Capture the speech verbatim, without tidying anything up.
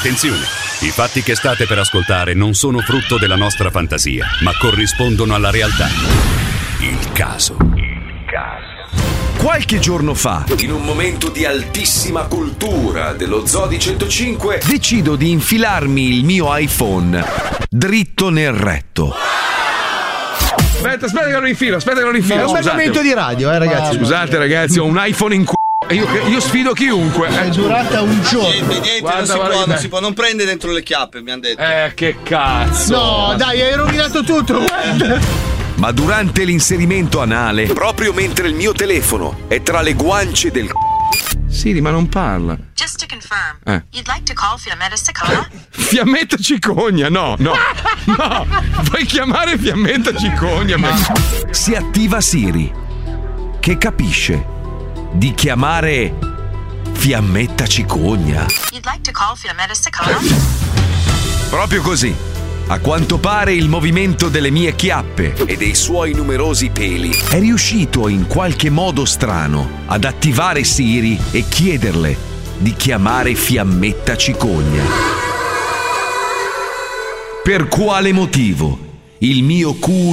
Attenzione! I fatti che state per ascoltare non sono frutto della nostra fantasia, ma corrispondono alla realtà. Il caso. Il caso. Qualche giorno fa, in un momento di altissima cultura dello Zoo di centocinque, decido di infilarmi il mio iPhone dritto nel retto. Aspetta, aspetta che lo infilo, aspetta che lo infilo. È un bel momento di radio, eh ragazzi. Scusate ragazzi, ho un iPhone in c***o. Io, io sfido chiunque. È durata un giorno. Niente, niente, Guarda, non, si guarda, può, guarda. non si può, non prende dentro le chiappe, mi hanno detto. Eh, che cazzo. No, dai, hai rovinato tutto. Ma durante l'inserimento anale, proprio mentre il mio telefono è tra le guance del c***o. Siri, ma non parla. Just to confirm, Eh. you'd like to call Fiammetta Cicogna? Fiammetta Cicogna, no, no, no. Vuoi chiamare Fiammetta Cicogna? Si attiva Siri, che capisce di chiamare Fiammetta Cicogna. You'd like to call Fiammetta Cicogna? Proprio così. A quanto pare il movimento delle mie chiappe e dei suoi numerosi peli è riuscito in qualche modo strano ad attivare Siri e chiederle di chiamare Fiammetta Cicogna. Per quale motivo il mio culo